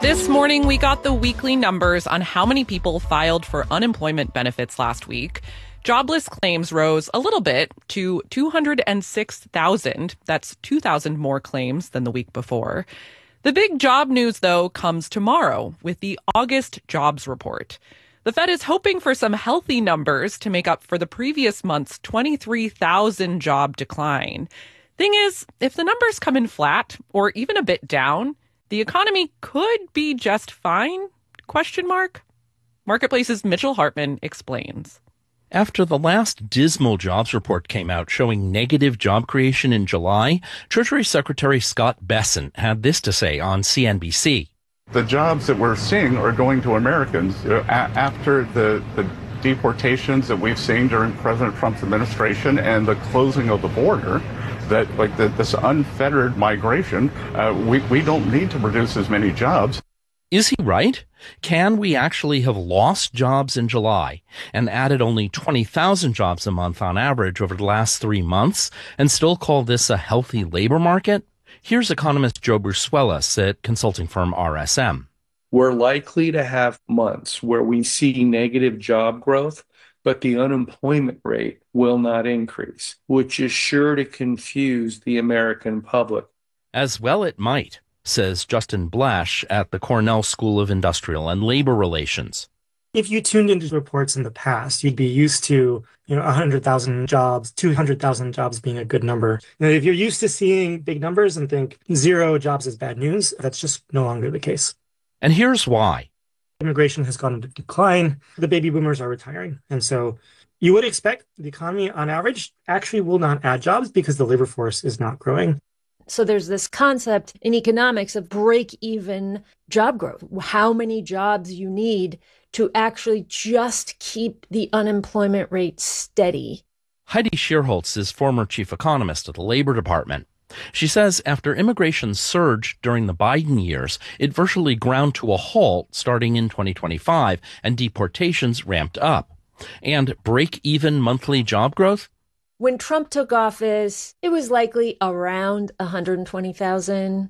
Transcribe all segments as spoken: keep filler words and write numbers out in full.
This morning, we got the weekly numbers on how many people filed for unemployment benefits last week. Jobless claims rose a little bit to two hundred six thousand. That's two thousand more claims than the week before. The big job news, though, comes tomorrow with the August jobs report. The Fed is hoping for some healthy numbers to make up for the previous month's twenty-three thousand job decline. Thing is, if the numbers come in flat or even a bit down, the economy could be just fine? Question mark. Marketplace's Mitchell Hartman explains. After the last dismal jobs report came out showing negative job creation in July, Treasury Secretary Scott Bessent had this to say on C N B C. The jobs that we're seeing are going to Americans you know, a- after the, the deportations that we've seen during President Trump's administration and the closing of the border. That like the, this unfettered migration, uh, we, we don't need to produce as many jobs. Is he right? Can we actually have lost jobs in July and added only twenty thousand jobs a month on average over the last three months and still call this a healthy labor market? Here's economist Joe Brusuelas at consulting firm R S M. We're likely to have months where we see negative job growth, but the unemployment rate will not increase, which is sure to confuse the American public. As well it might, says Justin Blash at the Cornell School of Industrial and Labor Relations. If you tuned into reports in the past, you'd be used to, you know, one hundred thousand jobs, two hundred thousand jobs being a good number. Now, if you're used to seeing big numbers and think zero jobs is bad news, that's just no longer the case. And here's why. Immigration has gone into decline. The baby boomers are retiring. And so you would expect the economy on average actually will not add jobs because the labor force is not growing. So there's this concept in economics of break-even job growth, how many jobs you need to actually just keep the unemployment rate steady. Heidi Shierholz is former chief economist at the Labor Department. She says after immigration surged during the Biden years, it virtually ground to a halt starting in twenty twenty-five, and deportations ramped up. And break-even monthly job growth? When Trump took office, it was likely around one hundred twenty thousand.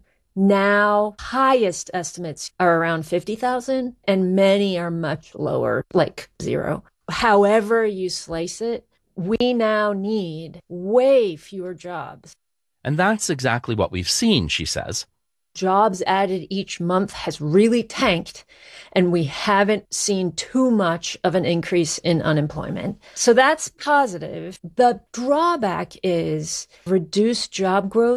Now, highest estimates are around fifty thousand, and many are much lower, like zero. However you slice it, we now need way fewer jobs. And that's exactly what we've seen, she says. Jobs added each month has really tanked, and we haven't seen too much of an increase in unemployment. So that's positive. The drawback is reduced job growth